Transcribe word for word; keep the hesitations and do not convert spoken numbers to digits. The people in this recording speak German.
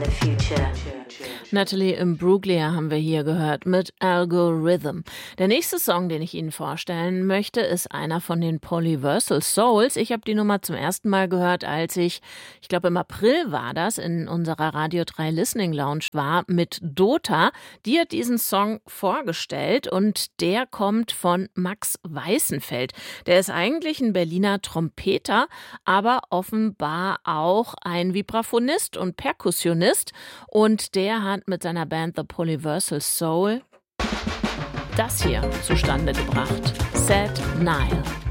Natalie Imbruglia haben wir hier gehört mit Algorithm. Der nächste Song, den ich Ihnen vorstellen möchte, ist einer von den Polyversal Souls. Ich habe die Nummer zum ersten Mal gehört, als ich, ich glaube im April war das, in unserer Radio drei Listening Lounge war mit Dota. Die hat diesen Song vorgestellt und der kommt von Max Weißenfeld. Der ist eigentlich ein Berliner Trompeter, aber offenbar auch ein Vibraphonist und Perkussionist. Und der hat mit seiner Band The Polyversal Soul das hier zustande gebracht. Sad Nile.